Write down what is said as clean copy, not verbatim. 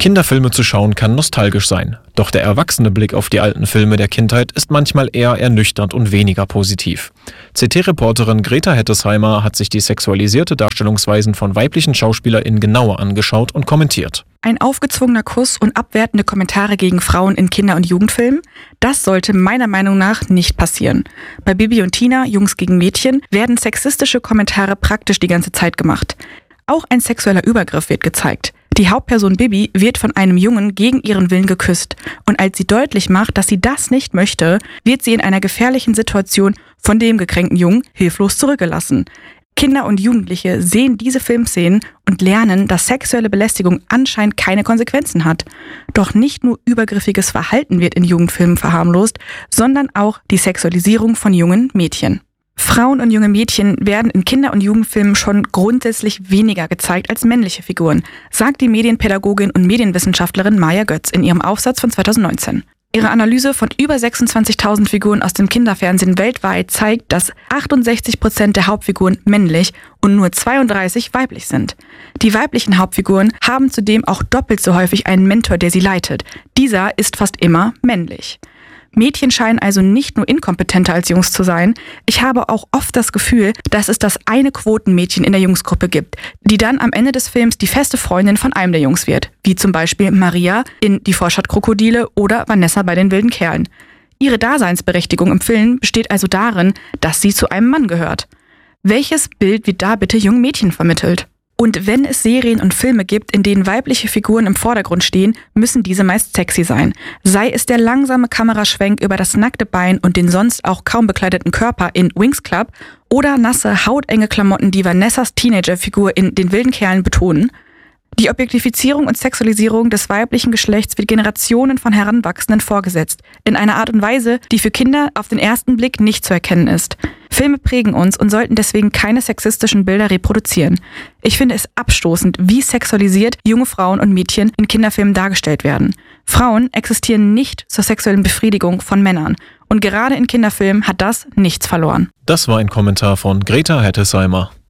Kinderfilme zu schauen kann nostalgisch sein. Doch der erwachsene Blick auf die alten Filme der Kindheit ist manchmal eher ernüchternd und weniger positiv. CT-Reporterin Greta Hettesheimer hat sich die sexualisierte Darstellungsweisen von weiblichen SchauspielerInnen genauer angeschaut und kommentiert. Ein aufgezwungener Kuss und abwertende Kommentare gegen Frauen in Kinder- und Jugendfilmen? Das sollte meiner Meinung nach nicht passieren. Bei Bibi und Tina, Jungs gegen Mädchen, werden sexistische Kommentare praktisch die ganze Zeit gemacht. Auch ein sexueller Übergriff wird gezeigt. Die Hauptperson Bibi wird von einem Jungen gegen ihren Willen geküsst. Und als sie deutlich macht, dass sie das nicht möchte, wird sie in einer gefährlichen Situation von dem gekränkten Jungen hilflos zurückgelassen. Kinder und Jugendliche sehen diese Filmszenen und lernen, dass sexuelle Belästigung anscheinend keine Konsequenzen hat. Doch nicht nur übergriffiges Verhalten wird in Jugendfilmen verharmlost, sondern auch die Sexualisierung von jungen Mädchen. Frauen und junge Mädchen werden in Kinder- und Jugendfilmen schon grundsätzlich weniger gezeigt als männliche Figuren, sagt die Medienpädagogin und Medienwissenschaftlerin Maja Götz in ihrem Aufsatz von 2019. Ihre Analyse von über 26.000 Figuren aus dem Kinderfernsehen weltweit zeigt, dass 68% der Hauptfiguren männlich und nur 32 weiblich sind. Die weiblichen Hauptfiguren haben zudem auch doppelt so häufig einen Mentor, der sie leitet. Dieser ist fast immer männlich. Mädchen scheinen also nicht nur inkompetenter als Jungs zu sein. Ich habe auch oft das Gefühl, dass es das eine Quotenmädchen in der Jungsgruppe gibt, die dann am Ende des Films die feste Freundin von einem der Jungs wird, wie zum Beispiel Maria in Die Vorstadtkrokodile oder Vanessa bei den wilden Kerlen. Ihre Daseinsberechtigung im Film besteht also darin, dass sie zu einem Mann gehört. Welches Bild wird da bitte jungen Mädchen vermittelt? Und wenn es Serien und Filme gibt, in denen weibliche Figuren im Vordergrund stehen, müssen diese meist sexy sein. Sei es der langsame Kameraschwenk über das nackte Bein und den sonst auch kaum bekleideten Körper in Winx Club oder nasse, hautenge Klamotten, die Vanessas Teenagerfigur in Den wilden Kerlen betonen. Die Objektifizierung und Sexualisierung des weiblichen Geschlechts wird Generationen von Heranwachsenden vorgesetzt, in einer Art und Weise, die für Kinder auf den ersten Blick nicht zu erkennen ist. Filme prägen uns und sollten deswegen keine sexistischen Bilder reproduzieren. Ich finde es abstoßend, wie sexualisiert junge Frauen und Mädchen in Kinderfilmen dargestellt werden. Frauen existieren nicht zur sexuellen Befriedigung von Männern. Und gerade in Kinderfilmen hat das nichts verloren. Das war ein Kommentar von Greta Hettesheimer.